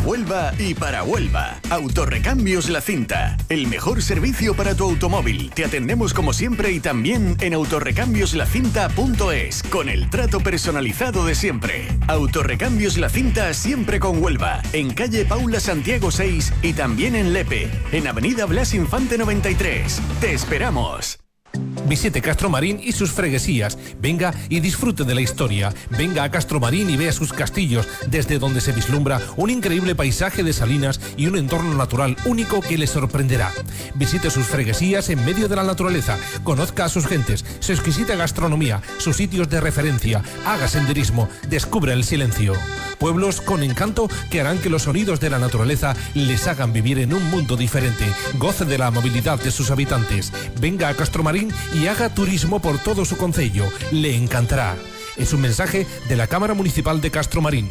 Huelva y para Huelva. Autorrecambios La Cinta. El mejor servicio para tu automóvil. Te atendemos como siempre y también en autorrecambioslacinta.es, con el trato personalizado de siempre. Autorrecambios La Cinta, siempre con Huelva. En calle Paula Santiago 6 y también en Lepe, en avenida Blas Infante 93. ¡Te esperamos! Visite Castromarín y sus freguesías. Venga y disfrute de la historia. Venga a Castromarín y vea sus castillos, desde donde se vislumbra un increíble paisaje de salinas y un entorno natural único que le sorprenderá. Visite sus freguesías en medio de la naturaleza. Conozca a sus gentes, su exquisita gastronomía, sus sitios de referencia. Haga senderismo. Descubra el silencio. Pueblos con encanto que harán que los sonidos de la naturaleza les hagan vivir en un mundo diferente. Goce de la movilidad de sus habitantes. Venga a Castromarín y haga turismo por todo su concello. Le encantará. Es un mensaje de la Cámara Municipal de Castromarín.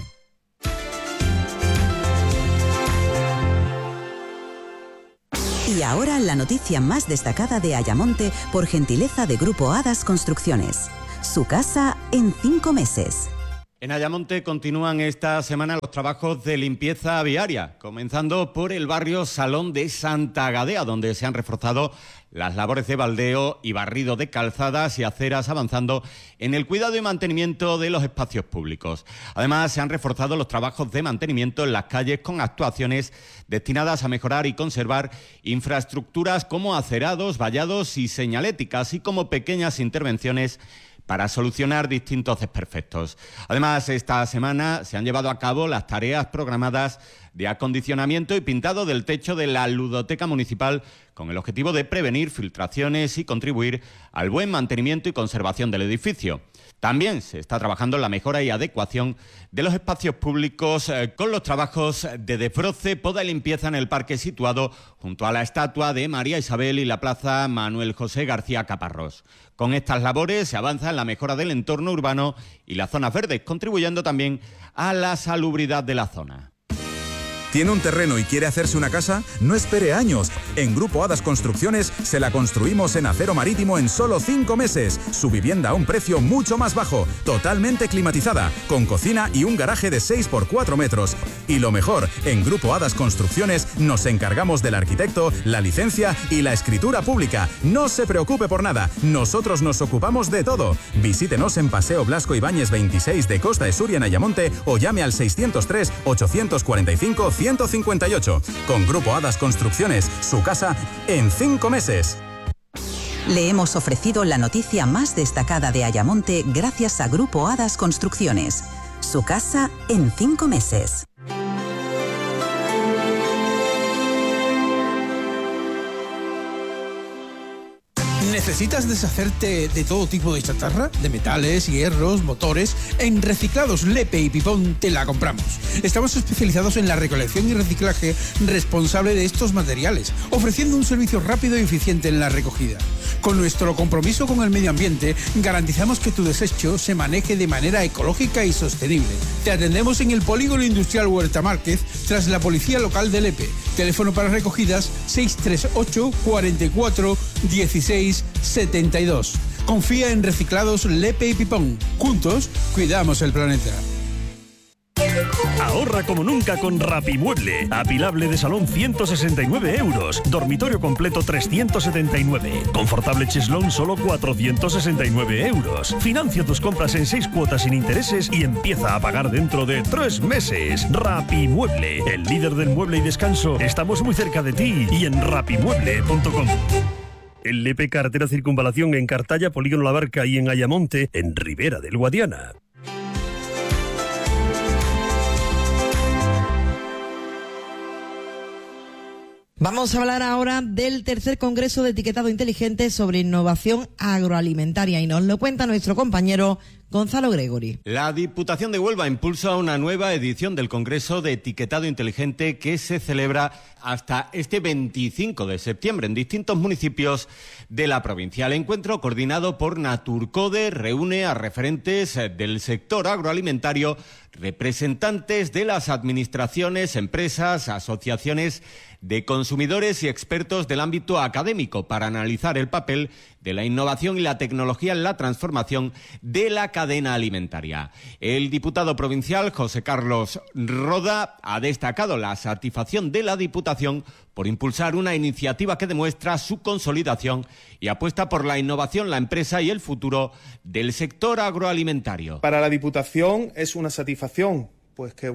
Y ahora la noticia más destacada de Ayamonte por gentileza de Grupo Hadas Construcciones. Su casa en 5 meses. En Ayamonte continúan esta semana los trabajos de limpieza viaria, comenzando por el barrio Salón de Santa Gadea, donde se han reforzado las labores de baldeo y barrido de calzadas y aceras, avanzando en el cuidado y mantenimiento de los espacios públicos. Además, se han reforzado los trabajos de mantenimiento en las calles con actuaciones destinadas a mejorar y conservar infraestructuras como acerados, vallados y señalética, así como pequeñas intervenciones para solucionar distintos desperfectos. Además, esta semana se han llevado a cabo las tareas programadas de acondicionamiento y pintado del techo de la ludoteca municipal con el objetivo de prevenir filtraciones y contribuir al buen mantenimiento y conservación del edificio. También se está trabajando en la mejora y adecuación de los espacios públicos con los trabajos de desbroce, poda y limpieza en el parque situado junto a la estatua de María Isabel y la plaza Manuel José García Caparrós. Con estas labores se avanza en la mejora del entorno urbano y las zonas verdes, contribuyendo también a la salubridad de la zona. ¿Tiene un terreno y quiere hacerse una casa? No espere años. En Grupo Hadas Construcciones se la construimos en acero marítimo en solo 5 meses. Su vivienda a un precio mucho más bajo, totalmente climatizada, con cocina y un garaje de 6 por 4 metros. Y lo mejor, en Grupo Hadas Construcciones nos encargamos del arquitecto, la licencia y la escritura pública. No se preocupe por nada, nosotros nos ocupamos de todo. Visítenos en Paseo Blasco Ibáñez 26 de Costa de Suria en Ayamonte o llame al 603 845 158. Con Grupo Hadas Construcciones, su casa en 5 meses. Le hemos ofrecido la noticia más destacada de Ayamonte gracias a Grupo Hadas Construcciones. Su casa en 5 meses. ¿Necesitas deshacerte de todo tipo de chatarra? De metales, hierros, motores. En Reciclados Lepe y Pipón te la compramos. Estamos especializados en la recolección y reciclaje responsable de estos materiales, ofreciendo un servicio rápido y eficiente en la recogida. Con nuestro compromiso con el medio ambiente, garantizamos que tu desecho se maneje de manera ecológica y sostenible. Te atendemos en el Polígono Industrial Huerta Márquez, tras la Policía Local de Lepe. Teléfono para recogidas 638 44 16 72. Confía en Reciclados Lepe y Pipón. Juntos, cuidamos el planeta. Ahorra como nunca con Rapimueble. Apilable de salón 169 euros. Dormitorio completo 379. Confortable cheslón solo 469 euros. Financia tus compras en 6 cuotas sin intereses y empieza a pagar dentro de 3 meses. Rapimueble, el líder del mueble y descanso. Estamos muy cerca de ti y en rapimueble.com. En Lepe, carretera Circunvalación, en Cartaya, Polígono La Barca y en Ayamonte, en Ribera del Guadiana. Vamos a hablar ahora del tercer Congreso de Etiquetado Inteligente sobre Innovación Agroalimentaria y nos lo cuenta nuestro compañero Gonzalo Gregori. La Diputación de Huelva impulsa una nueva edición del Congreso de Etiquetado Inteligente que se celebra hasta este 25 de septiembre en distintos municipios de la provincia. El encuentro, coordinado por Naturcode, reúne a referentes del sector agroalimentario representantes de las administraciones, empresas, asociaciones de consumidores y expertos del ámbito académico para analizar el papel de la innovación y la tecnología en la transformación de la cadena alimentaria. El diputado provincial José Carlos Roda ha destacado la satisfacción de la Diputación por impulsar una iniciativa que demuestra su consolidación y apuesta por la innovación, la empresa y el futuro del sector agroalimentario. Para la Diputación es una satisfacción pues que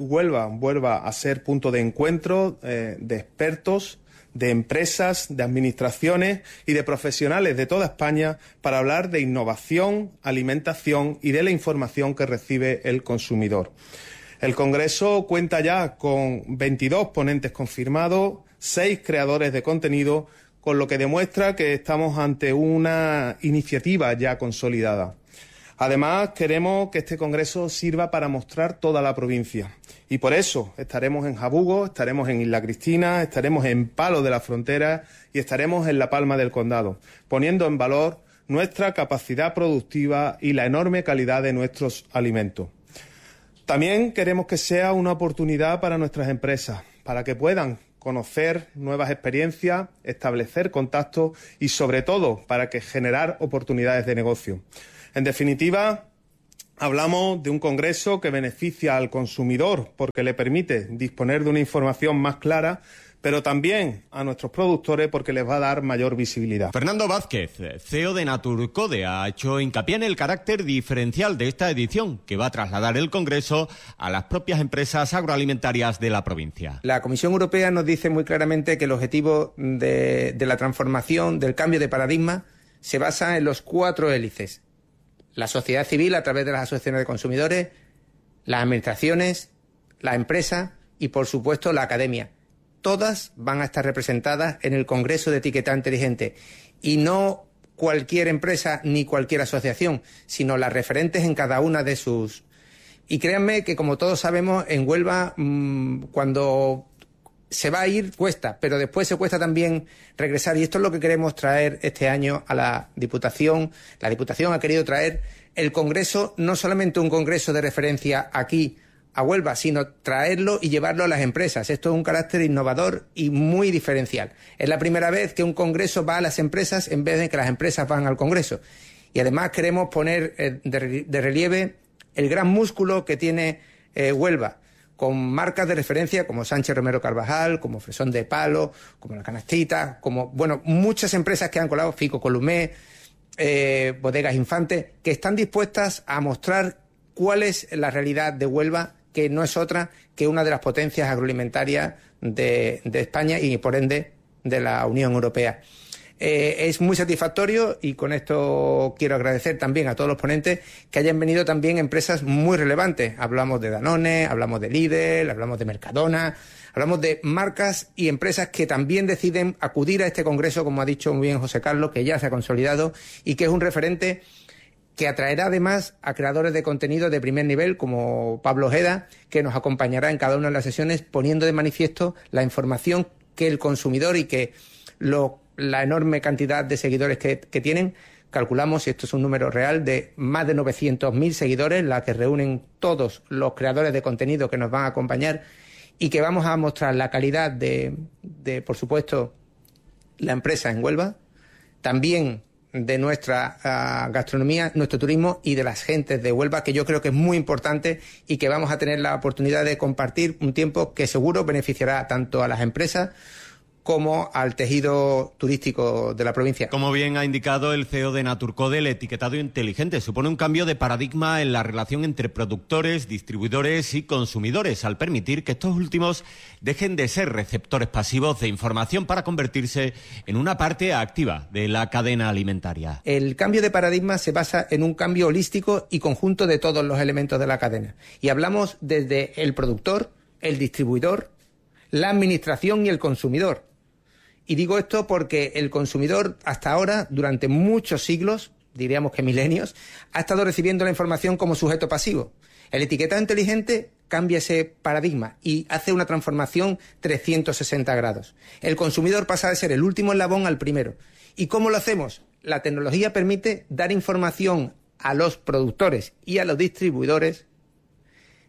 vuelva a ser punto de encuentro de expertos, de empresas, de administraciones y de profesionales de toda España para hablar de innovación, alimentación y de la información que recibe el consumidor. El Congreso cuenta ya con 22 ponentes confirmados, 6 creadores de contenido, con lo que demuestra que estamos ante una iniciativa ya consolidada. Además, queremos que este Congreso sirva para mostrar toda la provincia. Y por eso estaremos en Jabugo, estaremos en Isla Cristina, estaremos en Palos de la Frontera y estaremos en La Palma del Condado, poniendo en valor nuestra capacidad productiva y la enorme calidad de nuestros alimentos. También queremos que sea una oportunidad para nuestras empresas, para que puedan conocer nuevas experiencias, establecer contactos y, sobre todo, para que generar oportunidades de negocio. En definitiva, hablamos de un congreso que beneficia al consumidor porque le permite disponer de una información más clara, pero también a nuestros productores porque les va a dar mayor visibilidad. Fernando Vázquez, CEO de Naturcode, ha hecho hincapié en el carácter diferencial de esta edición, que va a trasladar el congreso a las propias empresas agroalimentarias de la provincia. La Comisión Europea nos dice muy claramente que el objetivo de la transformación, del cambio de paradigma, se basa en los 4 hélices. La sociedad civil a través de las asociaciones de consumidores, las administraciones, la empresa y, por supuesto, la academia. Todas van a estar representadas en el Congreso de Etiquetado Inteligente. Y no cualquier empresa ni cualquier asociación, sino las referentes en cada una de sus... Y créanme que, como todos sabemos, en Huelva, cuando se va a ir, cuesta, pero después se cuesta también regresar. Y esto es lo que queremos traer este año a la Diputación. La Diputación ha querido traer el Congreso, no solamente un Congreso de referencia aquí a Huelva, sino traerlo y llevarlo a las empresas. Esto es un carácter innovador y muy diferencial. Es la primera vez que un Congreso va a las empresas en vez de que las empresas van al Congreso. Y además queremos poner de relieve el gran músculo que tiene Huelva, con marcas de referencia como Sánchez Romero Carvajal, como Fresón de Palo, como La Canastita, como, bueno, muchas empresas que han colado, Fico Columé, Bodegas Infante, que están dispuestas a mostrar cuál es la realidad de Huelva, que no es otra que una de las potencias agroalimentarias de España y, por ende, de la Unión Europea. Es muy satisfactorio y con esto quiero agradecer también a todos los ponentes que hayan venido también empresas muy relevantes. Hablamos de Danone, hablamos de Lidl, hablamos de Mercadona, hablamos de marcas y empresas que también deciden acudir a este congreso, como ha dicho muy bien José Carlos, que ya se ha consolidado y que es un referente que atraerá además a creadores de contenido de primer nivel como Pablo Ojeda, que nos acompañará en cada una de las sesiones poniendo de manifiesto la información que el consumidor y que la enorme cantidad de seguidores que tienen, calculamos, y esto es un número real, de más de 900.000 seguidores, la que reúnen todos los creadores de contenido que nos van a acompañar y que vamos a mostrar la calidad de por supuesto, la empresa en Huelva, también de nuestra gastronomía, nuestro turismo y de las gentes de Huelva, que yo creo que es muy importante y que vamos a tener la oportunidad de compartir un tiempo que seguro beneficiará tanto a las empresas como al tejido turístico de la provincia. Como bien ha indicado el CEO de Naturcode, el etiquetado inteligente supone un cambio de paradigma en la relación entre productores, distribuidores y consumidores, al permitir que estos últimos dejen de ser receptores pasivos de información para convertirse en una parte activa de la cadena alimentaria. El cambio de paradigma se basa en un cambio holístico y conjunto de todos los elementos de la cadena. Y hablamos desde el productor, el distribuidor, la administración y el consumidor. Y digo esto porque el consumidor hasta ahora, durante muchos siglos, diríamos que milenios, ha estado recibiendo la información como sujeto pasivo. El etiquetado inteligente cambia ese paradigma y hace una transformación 360 grados. El consumidor pasa de ser el último eslabón al primero. ¿Y cómo lo hacemos? La tecnología permite dar información a los productores y a los distribuidores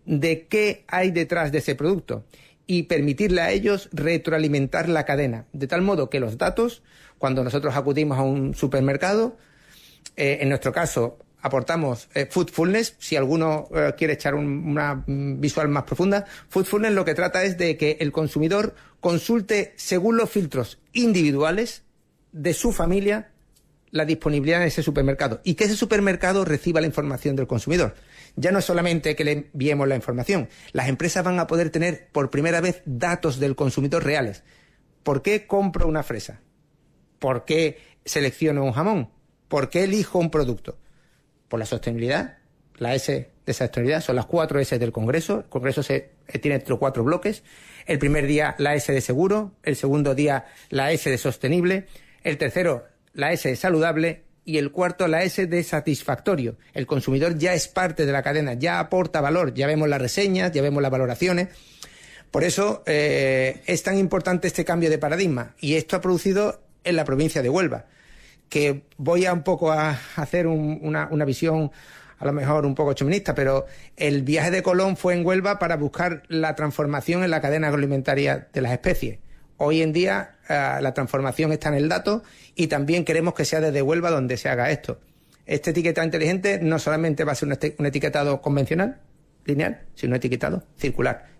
de qué hay detrás de ese producto y permitirle a ellos retroalimentar la cadena, de tal modo que los datos, cuando nosotros acudimos a un supermercado, en nuestro caso aportamos Foodfulness. Si alguno quiere echar una visual más profunda, Foodfulness lo que trata es de que el consumidor consulte según los filtros individuales de su familia la disponibilidad en ese supermercado y que ese supermercado reciba la información del consumidor. Ya no es solamente que le enviemos la información, las empresas van a poder tener por primera vez datos del consumidor reales. ¿Por qué compro una fresa? ¿Por qué selecciono un jamón? ¿Por qué elijo un producto? Por la sostenibilidad, la S de esa sostenibilidad, son las 4 S del Congreso. El Congreso tiene 4 bloques. El primer día la S de seguro, el segundo día la S de sostenible, el tercero la S de saludable y el cuarto la S de satisfactorio. El consumidor ya es parte de la cadena, ya aporta valor, ya vemos las reseñas, ya vemos las valoraciones. Por eso es tan importante este cambio de paradigma y esto ha producido en la provincia de Huelva, que voy a un poco a hacer una visión a lo mejor un poco chauvinista, pero el viaje de Colón fue en Huelva para buscar la transformación en la cadena agroalimentaria de las especies. Hoy en día la transformación está en el dato y también queremos que sea desde Huelva donde se haga esto. Este etiquetado inteligente no solamente va a ser un etiquetado convencional, lineal, sino un etiquetado circular.